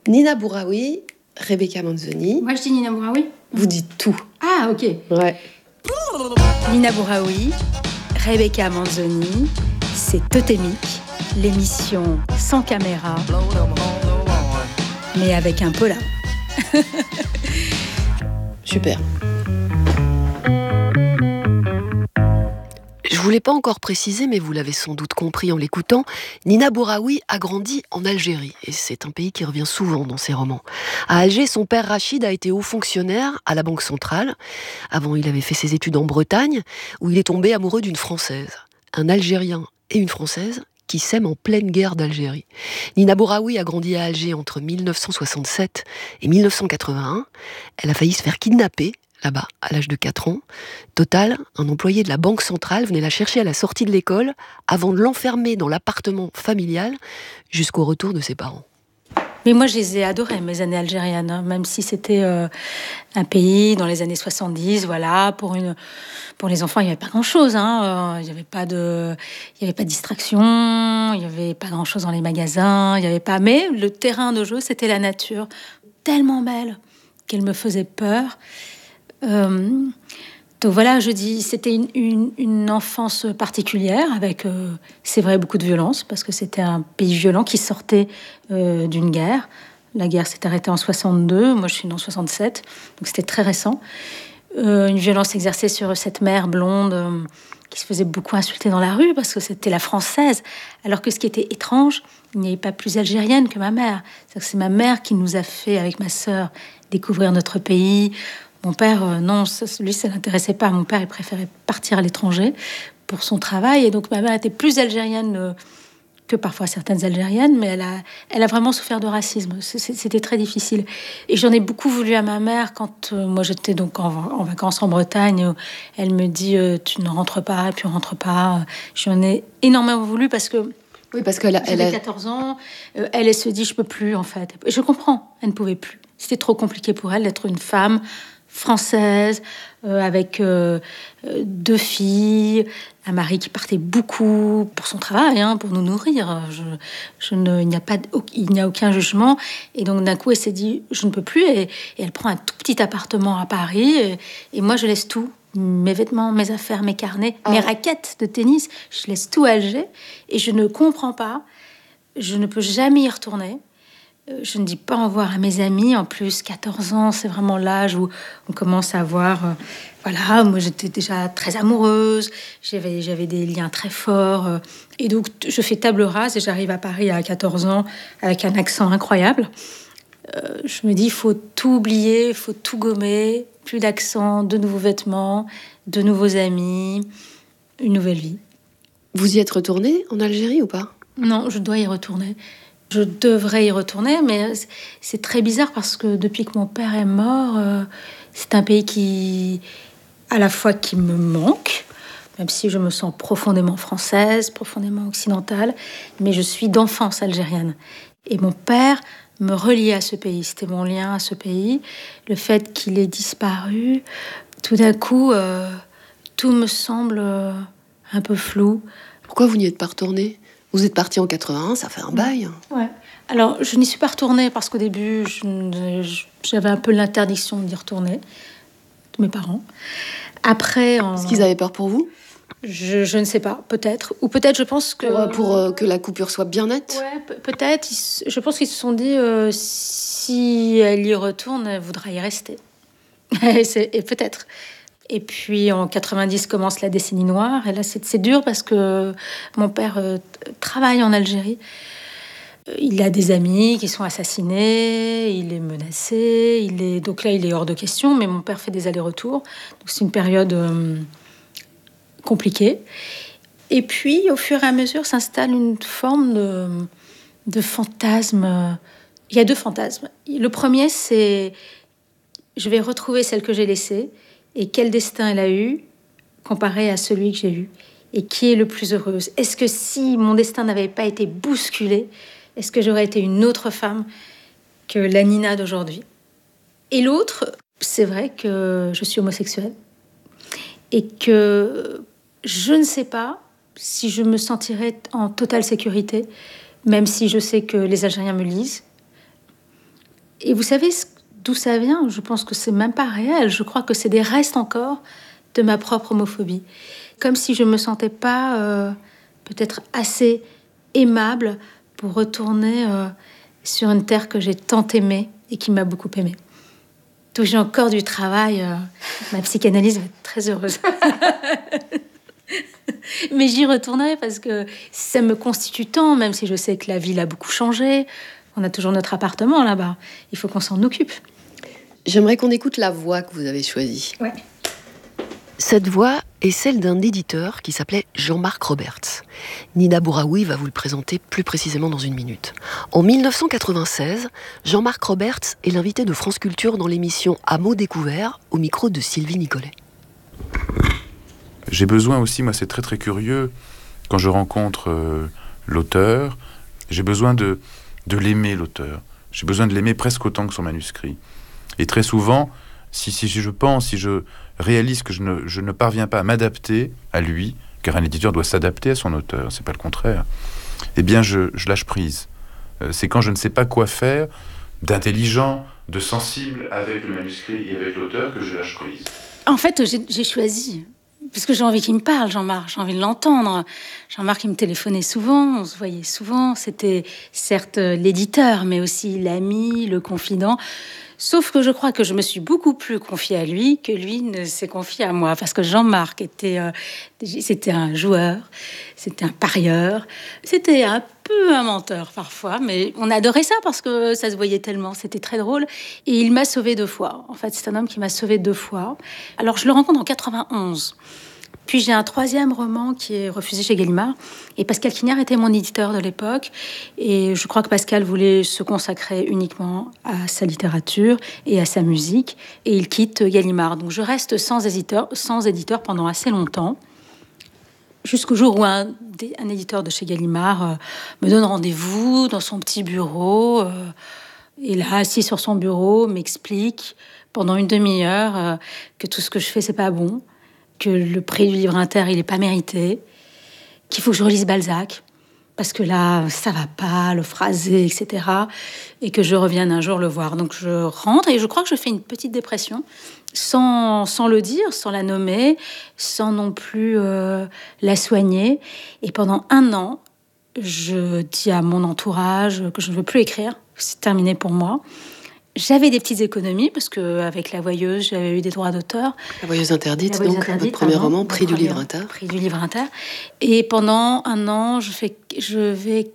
Nina Bouraoui, Rebecca Manzoni. Moi, je dis Nina Bouraoui. Vous dites tout. Ah, ok. Ouais. Nina Bouraoui, Rebecca Manzoni, c'est Totémique, l'émission sans caméra, mais avec un polar. Super. Je ne vous l'ai pas encore précisé, mais vous l'avez sans doute compris en l'écoutant, Nina Bouraoui a grandi en Algérie, et c'est un pays qui revient souvent dans ses romans. À Alger, son père Rachid a été haut fonctionnaire à la Banque centrale. Avant, il avait fait ses études en Bretagne, où il est tombé amoureux d'une Française. Un Algérien et une Française qui s'aiment en pleine guerre d'Algérie. Nina Bouraoui a grandi à Alger entre 1967 et 1981. Elle a failli se faire kidnapper là-bas, à l'âge de 4 ans. Total, un employé de la Banque centrale venait la chercher à la sortie de l'école avant de l'enfermer dans l'appartement familial jusqu'au retour de ses parents. Mais moi, je les ai adorées, mes années algériennes, hein, même si c'était un pays dans les années 70, voilà, pour les enfants, il n'y avait pas grand-chose, hein, il n'y avait pas de distraction, il n'y avait pas grand-chose dans les magasins, il y avait pas, mais le terrain de jeu, c'était la nature, tellement belle qu'elle me faisait peur. Donc voilà, je dis, c'était une enfance particulière avec, c'est vrai, beaucoup de violence, parce que c'était un pays violent qui sortait d'une guerre. La guerre s'est arrêtée en 62, moi je suis née en 67, donc c'était très récent. Une violence exercée sur cette mère blonde qui se faisait beaucoup insulter dans la rue parce que c'était la française, alors que ce qui était étrange, il n'y avait pas plus algérienne que ma mère. C'est ma mère qui nous a fait, avec ma sœur, découvrir notre pays. Mon père, non, lui, ça l'intéressait pas. Mon père, il préférait partir à l'étranger pour son travail. Et donc, ma mère était plus algérienne que parfois certaines algériennes, mais elle a vraiment souffert de racisme. C'était très difficile. Et j'en ai beaucoup voulu à ma mère quand moi, j'étais donc en vacances en Bretagne. Elle me dit, tu ne rentres pas, et puis on rentre pas. J'en ai énormément voulu parce que oui, parce qu'elle elle a 14 ans. Elle se dit, je peux plus, en fait. Et je comprends, elle ne pouvait plus. C'était trop compliqué pour elle d'être une femme française, avec 2 filles, un mari qui partait beaucoup pour son travail, hein, pour nous nourrir. Il n'y a aucun jugement. Et donc d'un coup, elle s'est dit, je ne peux plus. Et elle prend un tout petit appartement à Paris. Et moi, je laisse tout. Mes vêtements, mes affaires, mes carnets, mes raquettes de tennis. Je laisse tout à Alger. Et je ne comprends pas. Je ne peux jamais y retourner. Je ne dis pas au revoir à mes amis. En plus, 14 ans, c'est vraiment l'âge où on commence à avoir... voilà, moi, j'étais déjà très amoureuse. J'avais des liens très forts. Et donc, je fais table rase et j'arrive à Paris à 14 ans avec un accent incroyable. Je me dis, il faut tout oublier, il faut tout gommer. Plus d'accent, de nouveaux vêtements, de nouveaux amis, une nouvelle vie. Vous y êtes retournée en Algérie ou pas ? Non, je dois y retourner. Je devrais y retourner, mais c'est très bizarre parce que depuis que mon père est mort, c'est un pays qui, à la fois, qui me manque, même si je me sens profondément française, profondément occidentale, mais je suis d'enfance algérienne. Et mon père me reliait à ce pays, c'était mon lien à ce pays. Le fait qu'il ait disparu, tout d'un coup, tout me semble un peu flou. Pourquoi vous n'y êtes pas retournée ? Vous êtes partie en 81, ça fait un bail. Ouais. Alors, je n'y suis pas retournée parce qu'au début, j'avais un peu l'interdiction d'y retourner, de mes parents. Après... Est-ce qu'ils avaient peur pour vous ? Je ne sais pas, peut-être. Ou peut-être, je pense que... Pour que la coupure soit bien nette ? Ouais, peut-être. Je pense qu'ils se sont dit, si elle y retourne, elle voudra y rester. Et peut-être... Et puis en 90 commence la décennie noire. Et là, c'est dur parce que mon père travaille en Algérie. Il a des amis qui sont assassinés, il est menacé. Donc là, il est hors de question, mais mon père fait des allers-retours. Donc c'est une période compliquée. Et puis, au fur et à mesure, s'installe une forme de fantasme. Il y a 2 fantasmes. Le premier, c'est je vais retrouver celle que j'ai laissée. Et quel destin elle a eu comparé à celui que j'ai eu. Et qui est le plus heureuse. Est-ce que si mon destin n'avait pas été bousculé, est-ce que j'aurais été une autre femme que la Nina d'aujourd'hui ? Et l'autre, c'est vrai que je suis homosexuelle. Et que je ne sais pas si je me sentirais en totale sécurité, même si je sais que les Algériens me lisent. Et vous savez d'où ça vient? Je pense que c'est même pas réel. Je crois que c'est des restes encore de ma propre homophobie. Comme si je me sentais pas peut-être assez aimable pour retourner sur une terre que j'ai tant aimée et qui m'a beaucoup aimée. Donc j'ai encore du travail. Ma psychanalyse va être très heureuse. Mais j'y retournerai parce que ça me constitue tant, même si je sais que la ville a beaucoup changé. On a toujours notre appartement là-bas. Il faut qu'on s'en occupe. J'aimerais qu'on écoute la voix que vous avez choisie. Ouais. Cette voix est celle d'un éditeur qui s'appelait Jean-Marc Roberts. Nina Bouraoui va vous le présenter plus précisément dans une minute. En 1996, Jean-Marc Roberts est l'invité de France Culture dans l'émission À mots découverts, au micro de Sylvie Nicolet. J'ai besoin aussi, moi c'est très très curieux, quand je rencontre l'auteur, j'ai besoin de l'aimer, l'auteur. J'ai besoin de l'aimer presque autant que son manuscrit. Et très souvent, si je réalise que je ne parviens pas à m'adapter à lui, car un éditeur doit s'adapter à son auteur, c'est pas le contraire, eh bien je lâche prise. C'est quand je ne sais pas quoi faire d'intelligent, de sensible avec le manuscrit et avec l'auteur que je lâche prise. En fait, j'ai choisi. Parce que j'ai envie qu'il me parle, Jean-Marc. J'ai envie de l'entendre. Jean-Marc, il me téléphonait souvent, on se voyait souvent. C'était certes l'éditeur, mais aussi l'ami, le confident. Sauf que je crois que je me suis beaucoup plus confiée à lui que lui ne s'est confié à moi. Parce que Jean-Marc c'était un joueur, c'était un parieur, c'était un peu un menteur parfois, mais on adorait ça parce que ça se voyait tellement, c'était très drôle. Et il m'a sauvée 2 fois. En fait, c'est un homme qui m'a sauvée 2 fois. Alors, je le rencontre en 91. Puis j'ai un 3e roman qui est refusé chez Gallimard. Et Pascal Quignard était mon éditeur de l'époque. Et je crois que Pascal voulait se consacrer uniquement à sa littérature et à sa musique. Et il quitte Gallimard. Donc je reste sans éditeur pendant assez longtemps. Jusqu'au jour où un éditeur de chez Gallimard me donne rendez-vous dans son petit bureau. Et là, assis sur son bureau, m'explique pendant une demi-heure que tout ce que je fais, c'est pas bon, que le prix du livre inter, il est pas mérité, qu'il faut que je relise Balzac, parce que là, ça va pas, le phrasé, etc. Et que je revienne un jour le voir. Donc je rentre et je crois que je fais une petite dépression, sans le dire, sans la nommer, sans non plus la soigner. Et pendant 1 an, je dis à mon entourage que je ne veux plus écrire, c'est terminé pour moi. J'avais des petites économies parce qu'avec La Voyeuse, j'avais eu des droits d'auteur. La Voyeuse interdite, votre premier roman, prix du livre inter. Prix du livre inter. Et pendant 1 an, je vais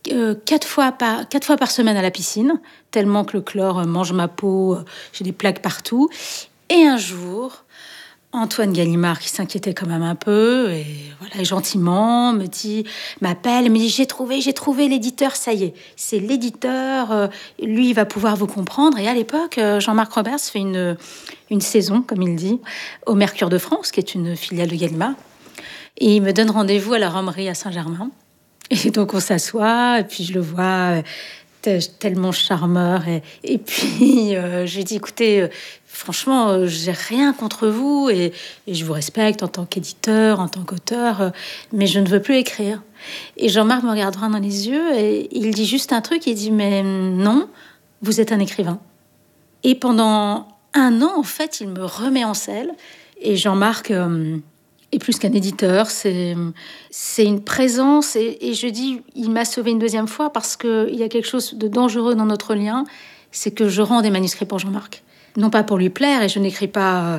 4 fois par semaine à la piscine, tellement que le chlore mange ma peau, j'ai des plaques partout. Et un jour, Antoine Gallimard, qui s'inquiétait quand même un peu, et voilà, gentiment m'appelle, me dit j'ai trouvé l'éditeur, ça y est, c'est l'éditeur, lui il va pouvoir vous comprendre. Et à l'époque, Jean-Marc Roberts fait une saison, comme il dit, au Mercure de France, qui est une filiale de Gallimard, et il me donne rendez-vous à la Romerie à Saint-Germain. Et donc on s'assoit, et puis je le vois tellement charmeur, et puis je lui dis écoutez, franchement, j'ai rien contre vous et je vous respecte en tant qu'éditeur, en tant qu'auteur, mais je ne veux plus écrire. Et Jean-Marc me regarde droit dans les yeux et il dit juste un truc, il dit mais non, vous êtes un écrivain. Et pendant 1 an, en fait, il me remet en selle. Et Jean-Marc est plus qu'un éditeur, c'est une présence. Et je dis, il m'a sauvé une 2e fois parce qu'il y a quelque chose de dangereux dans notre lien, c'est que je rends des manuscrits pour Jean-Marc. Non pas pour lui plaire, et je n'écris pas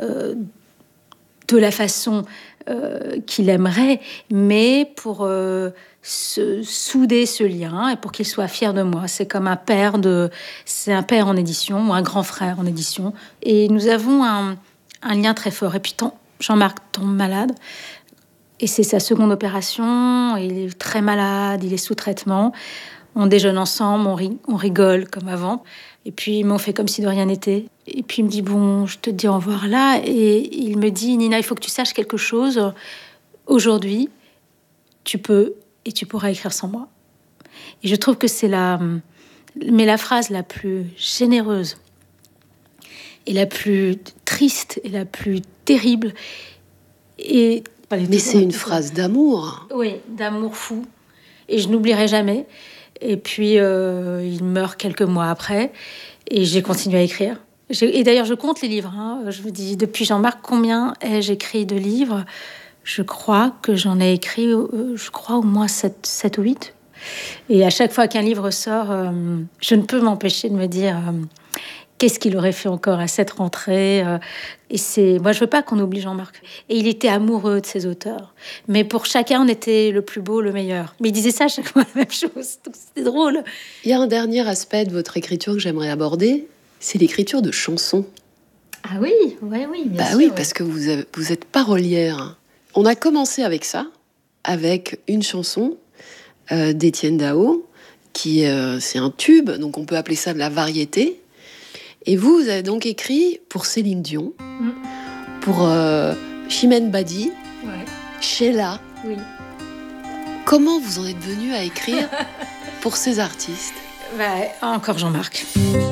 de la façon qu'il aimerait, mais pour souder ce lien et pour qu'il soit fier de moi. C'est comme c'est un père en édition ou un grand frère en édition. Et nous avons un lien très fort. Et puis Jean-Marc tombe malade. Et c'est sa 2e opération. Il est très malade, il est sous traitement. On déjeune ensemble, on rigole comme avant. Et puis, on fait comme si de rien n'était. Et puis, il me dit, bon, je te dis au revoir là. Et il me dit, Nina, il faut que tu saches quelque chose. Aujourd'hui, tu peux et tu pourras écrire sans moi. Et je trouve que c'est la phrase la plus généreuse et la plus triste et la plus terrible. Mais c'est une phrase d'amour. Oui, d'amour fou. Et je n'oublierai jamais. Et puis, il meurt quelques mois après. Et j'ai continué à écrire. Et d'ailleurs, je compte les livres. Je me dis, depuis Jean-Marc, combien ai-je écrit de livres ? Je crois que j'en ai écrit, au moins 7 ou 8. Et à chaque fois qu'un livre sort, je ne peux m'empêcher de me dire qu'est-ce qu'il aurait fait encore à cette rentrée. Moi, je veux pas qu'on oublie Jean-Marc. Et il était amoureux de ses auteurs. Mais pour chacun, on était le plus beau, le meilleur. Mais il disait ça à chaque fois la même chose. Donc c'était drôle. Il y a un dernier aspect de votre écriture que j'aimerais aborder, c'est l'écriture de chansons. Ah oui, bien sûr. Oui, parce que vous êtes parolière. On a commencé avec ça, avec une chanson d'Étienne Dao, qui c'est un tube, donc on peut appeler ça de la variété. Et vous avez donc écrit pour Céline Dion, pour Chimène Badi, Sheila. Oui. Comment vous en êtes venu à écrire pour ces artistes ? Encore Jean-Marc.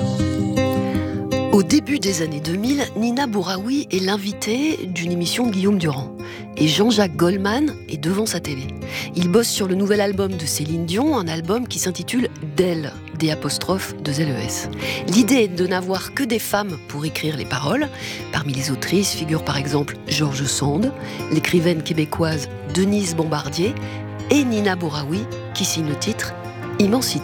Au début des années 2000, Nina Bouraoui est l'invitée d'une émission de Guillaume Durand. Et Jean-Jacques Goldman est devant sa télé. Il bosse sur le nouvel album de Céline Dion, un album qui s'intitule « D'elle », D'2LES. L'idée est de n'avoir que des femmes pour écrire les paroles. Parmi les autrices figurent par exemple George Sand, l'écrivaine québécoise Denise Bombardier et Nina Bouraoui, qui signe le titre « Immensité ».